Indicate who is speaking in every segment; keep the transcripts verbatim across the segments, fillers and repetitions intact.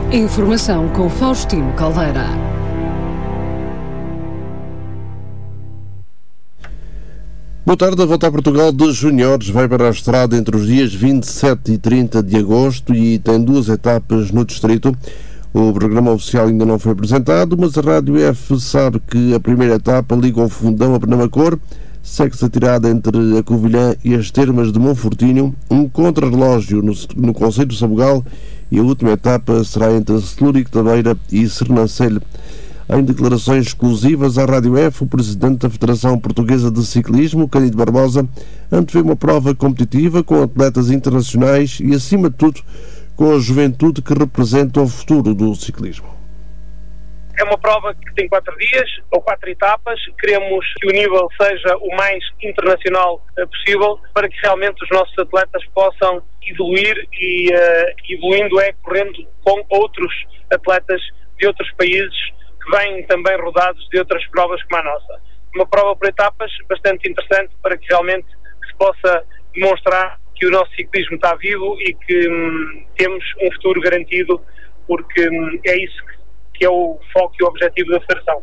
Speaker 1: Informação com Faustino Caldeira.
Speaker 2: Boa tarde. A Volta a Portugal de Júniores vai para a estrada entre os dias vinte e sete e trinta de agosto e tem duas etapas no distrito. O programa oficial ainda não foi apresentado, mas a Rádio F sabe que a primeira etapa liga o Fundão a Penamacor, segue-se a tirada entre a Covilhã e as Termas de Monfortinho, um contrarrelógio no, no concelho de Sabugal, e a última etapa será entre Celúrico da Beira e Sernancelho. Em declarações exclusivas à Rádio F, o presidente da Federação Portuguesa de Ciclismo, Cândido Barbosa, antevê uma prova competitiva com atletas internacionais e, acima de tudo, com a juventude que representa o futuro do ciclismo.
Speaker 3: É uma prova que tem quatro dias, ou quatro etapas. Queremos que o nível seja o mais internacional uh, possível, para que realmente os nossos atletas possam evoluir e, uh, evoluindo é correndo com outros atletas de outros países que vêm também rodados de outras provas como a nossa. Uma prova por etapas bastante interessante para que realmente se possa demonstrar que o nosso ciclismo está vivo e que hum, temos um futuro garantido, porque hum, é isso que que é o foco e o objetivo da Federação.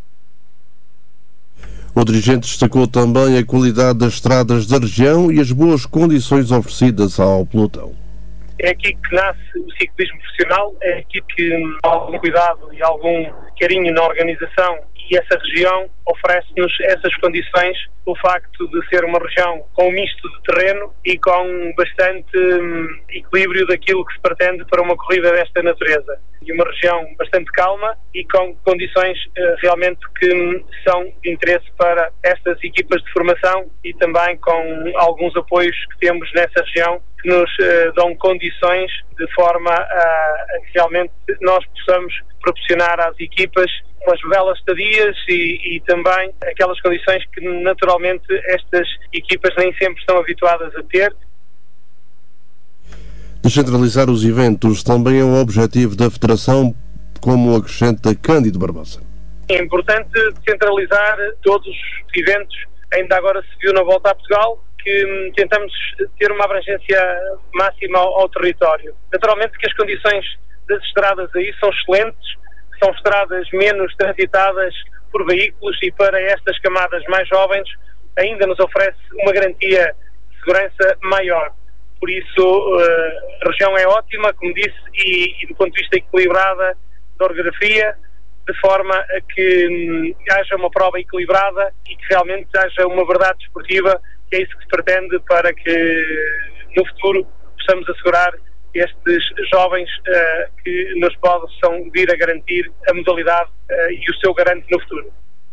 Speaker 2: O dirigente destacou também a qualidade das estradas da região e as boas condições oferecidas ao pelotão.
Speaker 3: É aqui que nasce o ciclismo profissional, é aqui que hum, há algum cuidado e algum carinho na organização, e essa região oferece-nos essas condições, o facto de ser uma região com um misto de terreno e com bastante hum, equilíbrio daquilo que se pretende para uma corrida desta natureza. E uma região bastante calma e com condições uh, realmente que hum, são de interesse para estas equipas de formação, e também com alguns apoios que temos nessa região que nos uh, dão condições de forma a, a que realmente nós possamos proporcionar às equipas umas belas estadias e, e também aquelas condições que naturalmente estas equipas nem sempre estão habituadas a ter.
Speaker 2: Descentralizar os eventos também é um objetivo da Federação, como acrescenta Cândido Barbosa.
Speaker 3: É importante descentralizar todos os eventos. Ainda agora se viu na Volta a Portugal que hum, tentamos ter uma abrangência máxima ao, ao território. Naturalmente que as condições das estradas aí são excelentes, são estradas menos transitadas por veículos, e para estas camadas mais jovens ainda nos oferece uma garantia de segurança maior. Por isso uh, a região é ótima, como disse, e, e do ponto de vista equilibrada da orografia, de forma a que hum, haja uma prova equilibrada e que realmente haja uma verdade desportiva, que é isso que se pretende, para que no futuro possamos assegurar estes jovens uh, que nos possam vir a garantir a modalidade uh, e o seu garante no futuro.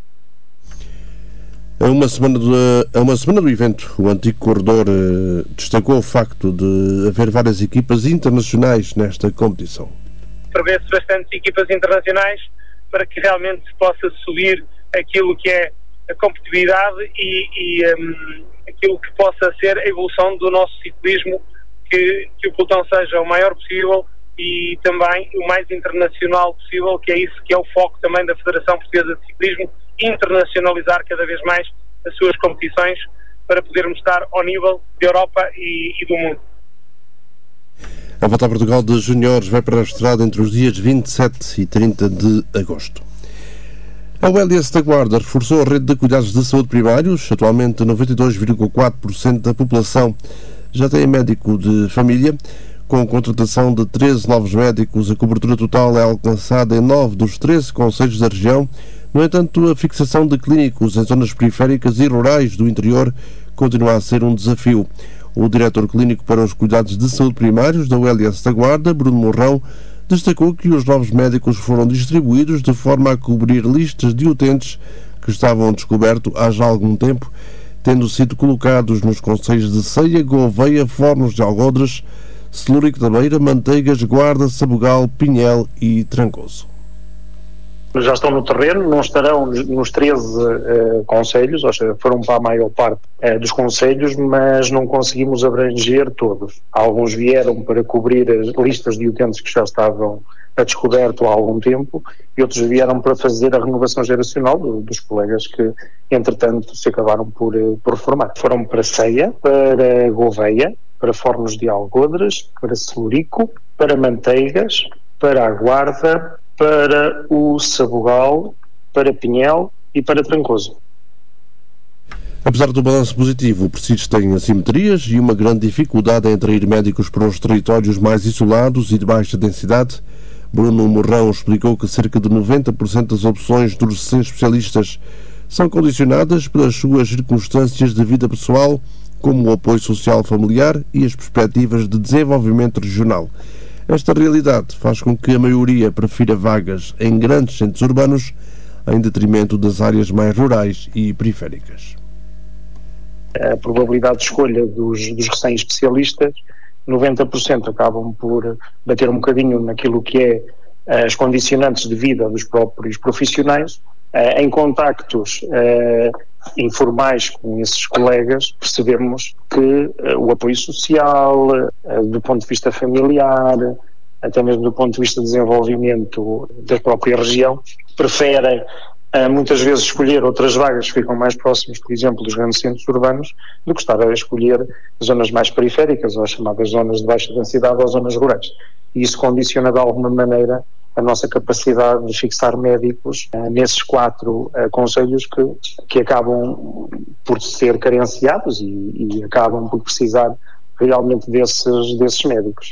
Speaker 2: A uma semana do, a uma semana do evento, o antigo corredor uh, destacou o facto de haver várias equipas internacionais nesta competição.
Speaker 3: Prevê-se bastantes equipas internacionais para que realmente se possa subir aquilo que é a competitividade e, e um, aquilo que possa ser a evolução do nosso ciclismo, que, que o pelotão seja o maior possível e também o mais internacional possível, que é isso que é o foco também da Federação Portuguesa de Ciclismo, internacionalizar cada vez mais as suas competições para podermos estar ao nível da Europa e, e do mundo.
Speaker 2: A Volta a Portugal de Júniores vai para a estrada entre os dias vinte e sete e trinta de agosto. A U L S da Guarda reforçou a rede de cuidados de saúde primários. Atualmente noventa e dois vírgula quatro por cento da população já tem médico de família. Com a contratação de treze novos médicos, a cobertura total é alcançada em nove dos treze concelhos da região. No entanto, a fixação de clínicos em zonas periféricas e rurais do interior continua a ser um desafio. O diretor clínico para os cuidados de saúde primários da U L S da Guarda, Bruno Morrão, destacou que os novos médicos foram distribuídos de forma a cobrir listas de utentes que estavam descobertos há já algum tempo, tendo sido colocados nos concelhos de Ceia, Gouveia, Fornos de Algodres, Celúrico da Beira, Manteigas, Guarda, Sabugal, Pinhel e Trancoso.
Speaker 4: Já estão no terreno, não estarão nos treze uh, concelhos, ou seja, foram para a maior parte uh, dos concelhos, mas não conseguimos abranger todos. Alguns vieram para cobrir as listas de utentes que já estavam a descoberto há algum tempo, e outros vieram para fazer a renovação geracional do, dos colegas que, entretanto, se acabaram por, por formar. Foram para Ceia, para Gouveia, para Fornos de Algodres, para Celúrico, para Manteigas, para a Guarda, para o Sabugal, para Pinhel e para Trancoso.
Speaker 2: Apesar do balanço positivo, persistem assimetrias e uma grande dificuldade em atrair médicos para os territórios mais isolados e de baixa densidade. Bruno Morrão explicou que cerca de noventa por cento das opções dos recém-especialistas são condicionadas pelas suas circunstâncias de vida pessoal, como o apoio social familiar e as perspectivas de desenvolvimento regional. Esta realidade faz com que a maioria prefira vagas em grandes centros urbanos em detrimento das áreas mais rurais e periféricas.
Speaker 4: A probabilidade de escolha dos, dos recém-especialistas, noventa por cento acabam por bater um bocadinho naquilo que é as condicionantes de vida dos próprios profissionais. Em contactos informais com esses colegas, percebemos que o apoio social, do ponto de vista familiar, até mesmo do ponto de vista de desenvolvimento da própria região, preferem muitas vezes escolher outras vagas que ficam mais próximas, por exemplo, dos grandes centros urbanos, do que estar a escolher zonas mais periféricas, ou as chamadas zonas de baixa densidade ou zonas rurais. E isso condiciona de alguma maneira a nossa capacidade de fixar médicos uh, nesses quatro uh, concelhos que, que acabam por ser carenciados e, e acabam por precisar realmente desses, desses médicos.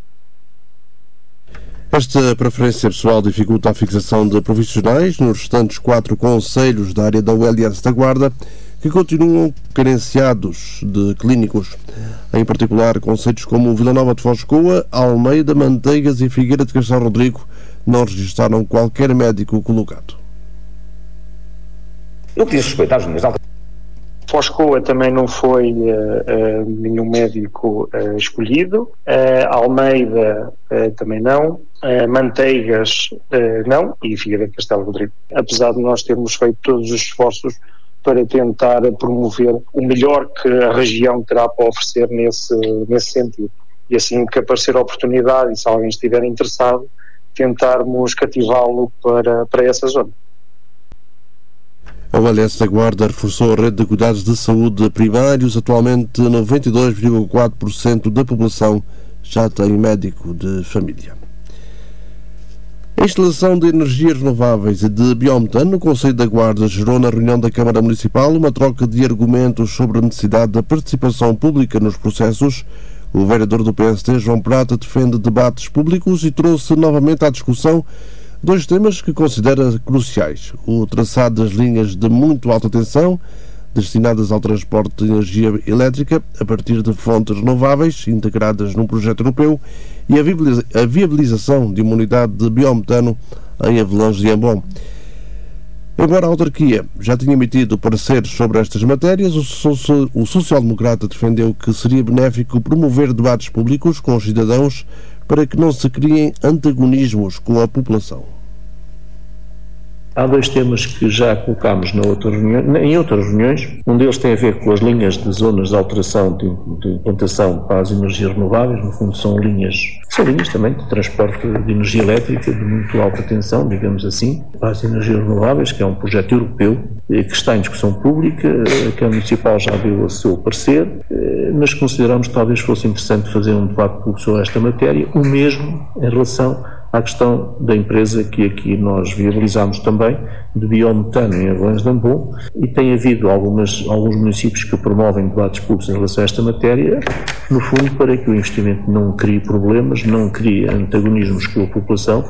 Speaker 2: Esta preferência pessoal dificulta a fixação de profissionais nos restantes quatro concelhos da área da U L S da Guarda, que continuam carenciados de clínicos. Em particular, concelhos como Vila Nova de Foz de Coa, Almeida, Manteigas e Figueira de Castelo Rodrigo não registraram qualquer médico colocado.
Speaker 5: No que diz respeito às linhas altas.
Speaker 4: Foz de Coa também não foi uh, uh, nenhum médico uh, escolhido, uh, Almeida uh, também não, uh, Manteigas uh, não e Figueira de Castelo Rodrigo. Apesar de nós termos feito todos os esforços para tentar promover o melhor que a região terá para oferecer nesse, nesse sentido. E assim que aparecer a oportunidade e se alguém estiver interessado, tentarmos cativá-lo para, para essa zona.
Speaker 2: A U L S da Guarda reforçou a rede de cuidados de saúde primários. Atualmente, noventa e dois vírgula quatro por cento da população já tem médico de família. A instalação de energias renováveis e de biometano no Concelho da Guarda gerou na reunião da Câmara Municipal uma troca de argumentos sobre a necessidade da participação pública nos processos. O vereador do P S D, João Prata, defende debates públicos e trouxe novamente à discussão dois temas que considera cruciais: o traçado das linhas de muito alta tensão destinadas ao transporte de energia elétrica a partir de fontes renováveis integradas num projeto europeu e a viabilização de uma unidade de biometano em Avelange de Ambon. Embora a autarquia já tinha emitido pareceres sobre estas matérias, o social-democrata defendeu que seria benéfico promover debates públicos com os cidadãos para que não se criem antagonismos com a população.
Speaker 6: Há dois temas que já colocámos na outra reunião, em outras reuniões. Um deles tem a ver com as linhas de zonas de alteração de, de implantação para as energias renováveis. No fundo são linhas, são linhas também de transporte de energia elétrica de muito alta tensão, digamos assim, para as energias renováveis, que é um projeto europeu que está em discussão pública. A Câmara Municipal já deu o seu parecer, mas consideramos que talvez fosse interessante fazer um debate público sobre esta matéria, o mesmo em relação à questão da empresa que aqui nós viabilizámos também, de biometano em Avelange de Ambon, e tem havido algumas, alguns municípios que promovem debates públicos em relação a esta matéria, no fundo para que o investimento não crie problemas, não crie antagonismos com a população.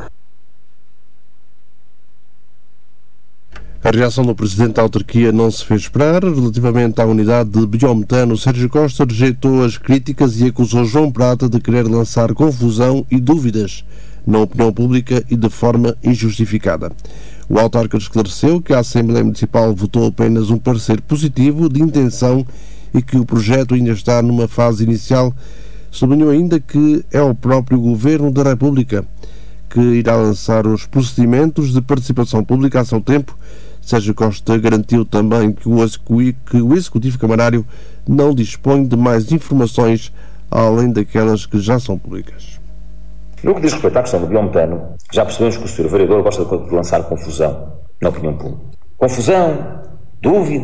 Speaker 2: A reação do Presidente da Autarquia não se fez esperar. Relativamente à unidade de biometano, Sérgio Costa rejeitou as críticas e acusou João Prata de querer lançar confusão e dúvidas na opinião pública e de forma injustificada. O autarca esclareceu que a Assembleia Municipal votou apenas um parecer positivo de intenção e que o projeto ainda está numa fase inicial. Sublinhou ainda que é o próprio Governo da República que irá lançar os procedimentos de participação pública a seu tempo. Sérgio Costa garantiu também que o Executivo Camarário não dispõe de mais informações além daquelas que já são públicas.
Speaker 5: No que diz respeito à questão do biometano, já percebemos que o senhor vereador gosta de lançar confusão na opinião pública. Confusão, dúvidas.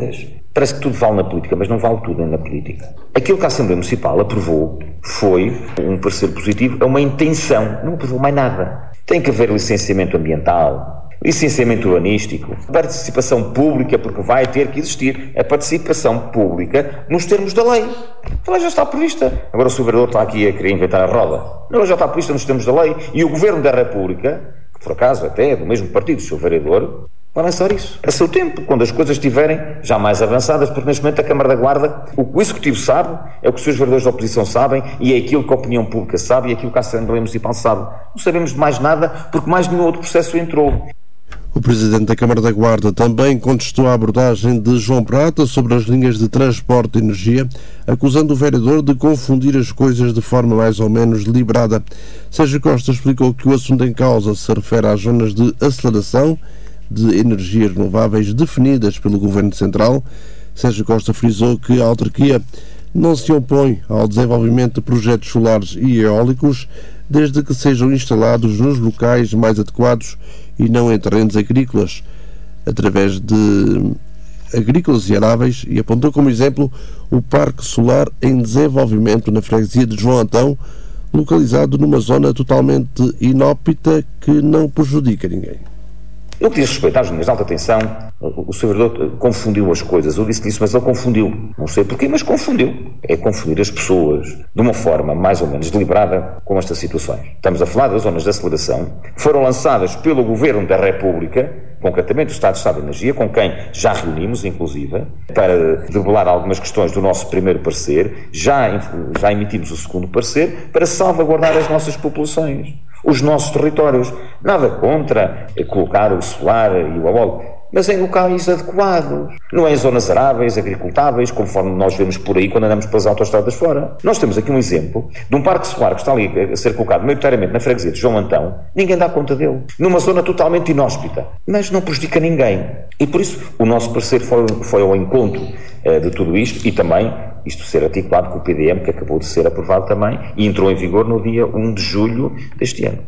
Speaker 5: Parece que tudo vale na política, mas não vale tudo na política. Aquilo que a Assembleia Municipal aprovou foi um parecer positivo, é uma intenção, não aprovou mais nada. Tem que haver licenciamento ambiental, licenciamento urbanístico, participação pública, porque vai ter que existir a participação pública nos termos da lei. A lei já está prevista. Agora o seu vereador está aqui a querer inventar a roda. A lei já está prevista nos termos da lei e o Governo da República, que por acaso até é do mesmo partido do seu vereador, vai lançar isso a seu tempo, quando as coisas estiverem já mais avançadas, porque neste momento a Câmara da Guarda, o que o Executivo sabe, é o que os seus vereadores da oposição sabem e é aquilo que a opinião pública sabe e é aquilo que a Assembleia Municipal sabe. Não sabemos de mais nada, porque mais nenhum outro processo entrou.
Speaker 2: O Presidente da Câmara da Guarda também contestou a abordagem de João Prata sobre as linhas de transporte de energia, acusando o vereador de confundir as coisas de forma mais ou menos deliberada. Sérgio Costa explicou que o assunto em causa se refere às zonas de aceleração de energias renováveis definidas pelo Governo Central. Sérgio Costa frisou que a autarquia não se opõe ao desenvolvimento de projetos solares e eólicos, desde que sejam instalados nos locais mais adequados e não em terrenos agrícolas, através de agrícolas e aráveis, e apontou como exemplo o Parque Solar em desenvolvimento na freguesia de João Antão, localizado numa zona totalmente inóspita que não prejudica ninguém.
Speaker 5: Eu que diz respeito às linhas de alta tensão, o seu vereador confundiu as coisas. Eu disse isso, mas ele confundiu. Não sei porquê, mas confundiu. É confundir as pessoas de uma forma mais ou menos deliberada com estas situações. Estamos a falar das zonas de aceleração que foram lançadas pelo Governo da República, concretamente o Estado de Estado de Energia, com quem já reunimos, inclusive, para debelar algumas questões do nosso primeiro parecer. Já, já emitimos o segundo parecer para salvaguardar as nossas populações, os nossos territórios. Nada contra colocar o solar e o eólico, mas em locais adequados, não é em zonas aráveis, agricultáveis, conforme nós vemos por aí quando andamos pelas autoestradas fora. Nós temos aqui um exemplo de um parque solar que está ali a ser colocado maioritariamente na freguesia de João Antão, ninguém dá conta dele, numa zona totalmente inóspita, mas não prejudica ninguém. E por isso o nosso parecer foi, foi ao encontro uh, de tudo isto e também isto ser articulado com o P D M, que acabou de ser aprovado também e entrou em vigor no dia primeiro de julho deste ano.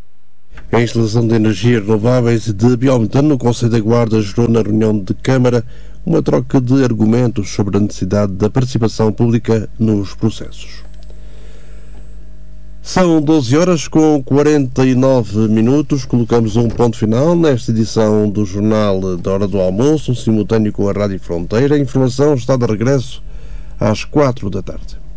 Speaker 2: A instalação de energias renováveis e de biometano no Conselho da Guarda gerou na reunião de Câmara uma troca de argumentos sobre a necessidade da participação pública nos processos. São doze horas com quarenta e nove minutos. Colocamos um ponto final nesta edição do Jornal da Hora do Almoço, um simultâneo com a Rádio Fronteira. A informação está de regresso às quatro da tarde.